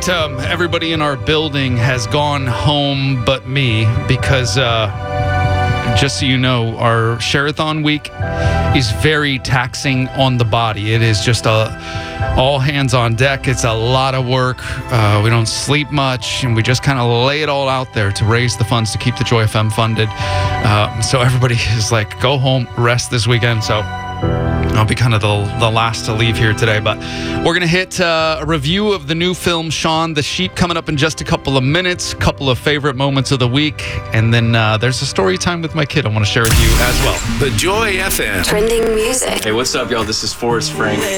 that everybody in our building has gone home but me because, just so you know, our Share-a-thon week is very taxing on the body. It is just all hands on deck. It's a lot of work. We don't sleep much, and we just kind of lay it all out there to raise the funds to keep the Joy FM funded. So everybody is like, go home, rest this weekend. So I'll be kind of the last to leave here today, but we're going to hit a review of the new film, Shaun the Sheep, coming up in just a couple of minutes, couple of favorite moments of the week, and then there's a story time with my kid I want to share with you as well. The Joy FM. Trending music. Hey, what's up, y'all? This is Forrest Frank.